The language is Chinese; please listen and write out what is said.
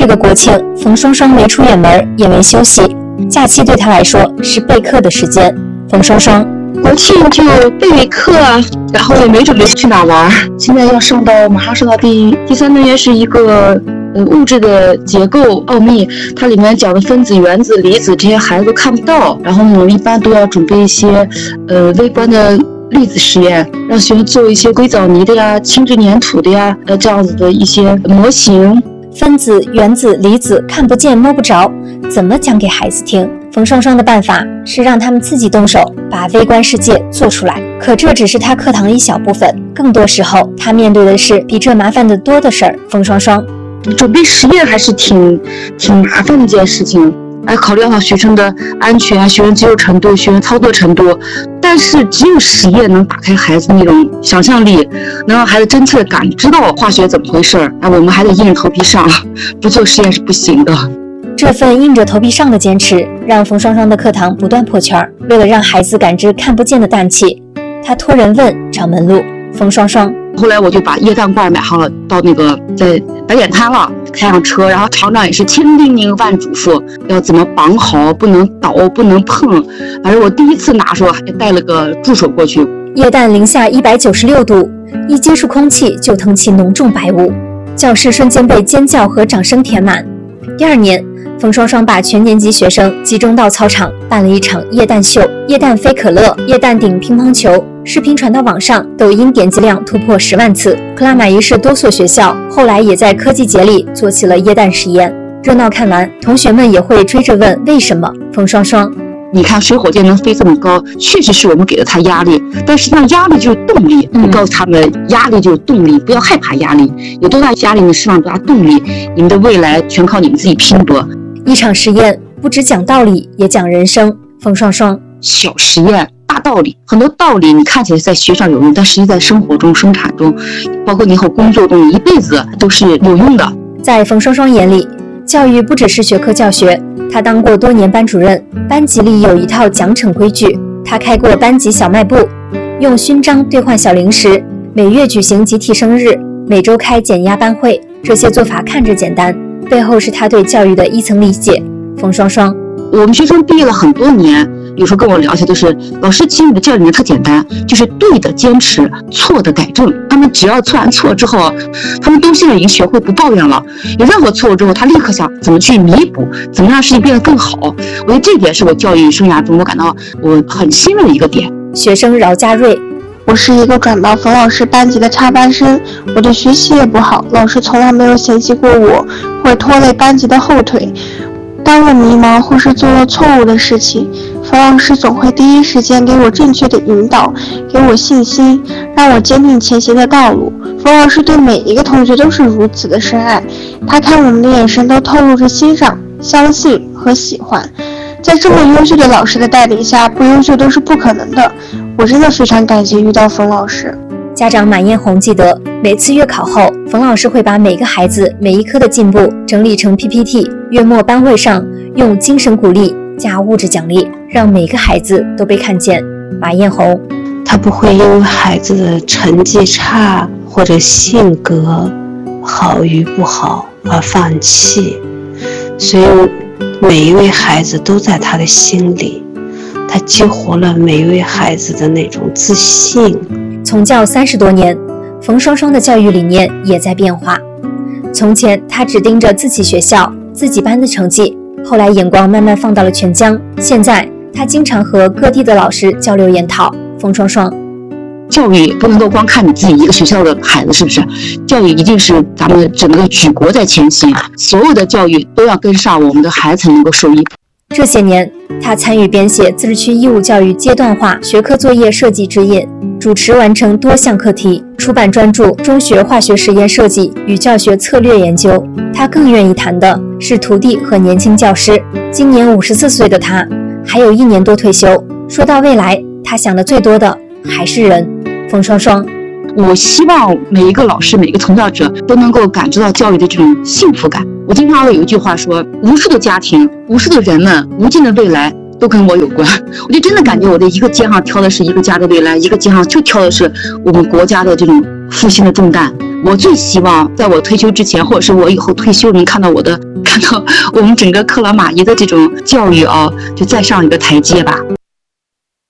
这个国庆，冯双双没出远门，也没休息，假期对她来说是备课的时间。冯双双， 国庆就备课，然后也没准备去哪玩。现在马上上到第三单元是一个物质的结构奥秘，它里面讲的分子、原子、离子这些孩子都看不到，然后我们一般都要准备一些微观的粒子实验，让学生做一些硅藻泥的呀、轻质粘土的呀，这样子的一些模型。 分子、原子、离子看不见摸不着，怎么讲给孩子听？冯双双的办法是让他们自己动手把微观世界做出来，可这只是他课堂一小部分，更多时候他面对的是比这麻烦得多的事儿。冯双双， 准备实验还是挺麻烦的一件事情，考虑到学生的安全、学生接受程度、学生操作程度，但是只有实验能打开孩子那种想象力，能让孩子真切的感知到化学怎么回事儿。我们还得硬着头皮上，不做实验是不行的。 这份硬着头皮上的坚持，让冯双双的课堂不断破圈。为了让孩子感知看不见的氮气，他托人问找门路。冯双双， 后来我就把液氮罐买好了，到那个在白点滩了，开上车，然后厂长也是千叮咛万嘱咐，要怎么绑好，不能倒，不能碰。反正我第一次拿的时候还带了个助手过去。 液氮零下196度，一接触空气就腾起浓重白雾，教室瞬间被尖叫和掌声填满。第二年，冯双双把全年级学生集中到操场，办了一场液氮秀，液氮飞可乐，液氮顶乒乓球，视频传到网上，抖音点击量突破10万次。克拉玛依市多所学校后来也在科技节里做起了液氮实验。热闹看完，同学们也会追着问为什么。冯双双， 你看水火箭能飞这么高，确实是我们给了它压力，但实际上压力就是动力。我告诉他们，压力就是动力，不要害怕压力，有多大压力你释放多大动力，你们的未来全靠你们自己拼搏。 一场实验不只讲道理，也讲人生。冯双双， 小实验大道理，很多道理你看起来在学上有用，但实际在生活中、生产中，包括你以后工作中，一辈子都是有用的。 在冯双双眼里，教育不只是学科教学，他当过多年班主任，班级里有一套奖惩规矩，他开过班级小卖部，用勋章兑换小零食，每月举行集体生日，每周开减压班会。这些做法看着简单，背后是他对教育的一层理解。冯双双， 我们学生毕业了很多年，有时候跟我聊起都是老师，其实你的教育理念特简单，就是对的坚持，错的改正。他们只要做完错之后，他们都现在已经学会不抱怨了，有任何错误之后他立刻想怎么去弥补，怎么让事情变得更好。我觉得这一点是我教育生涯中我感到我很欣慰的一个点。 学生饶家瑞， 我是一个转到冯老师班级的插班生，我的学习也不好，老师从来没有嫌弃过我，会拖累班级的后腿。当我迷茫或是做了错误的事情，冯老师总会第一时间给我正确的引导，给我信心，让我坚定前行的道路。冯老师对每一个同学都是如此的深爱，他看我们的眼神都透露着欣赏、相信和喜欢。在这么优秀的老师的带领下，不优秀都是不可能的。我真的非常感谢遇到冯老师。 家长马艳红记得，每次月考后，冯老师会把每个孩子每一科的进步整理成 PPT， 月末班会上用精神鼓励加物质奖励，让每个孩子都被看见。马艳红， 他不会因为孩子的成绩差或者性格好与不好而放弃，所以每一位孩子都在他的心里，他激活了每一位孩子的那种自信。 从教30多年，冯双双的教育理念也在变化。从前他只盯着自己学校、自己班的成绩，后来眼光慢慢放到了全疆。现在他经常和各地的老师交流研讨。冯双双， 教育不能够光看你自己一个学校的孩子，是不是？教育一定是咱们整个举国在前行，所有的教育都要跟上，我们的孩子才能够受益。 这些年，他参与编写自治区义务教育阶段化学科作业设计指引，主持完成多项课题，出版专著《中学化学实验设计与教学策略研究》。他更愿意谈的是徒弟和年轻教师。今年54岁的他，还有1年多退休。说到未来，他想的最多的还是人。冯双双， 我希望每一个老师、每一个从教者都能够感知到教育的这种幸福感。我经常有一句话说，无数的家庭、无数的人们、无尽的未来都跟我有关。我就真的感觉我的一个肩上挑的是一个家的未来，一个肩上就挑的是我们国家的这种复兴的重担。 我最希望在我退休之前，或者是我以后退休，能看到我们整个克拉玛依的这种教育啊，就再上一个台阶吧。